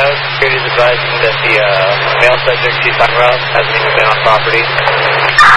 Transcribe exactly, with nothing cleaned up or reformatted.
Security is advising that the uh, male subject she's talking about hasn't even been on property.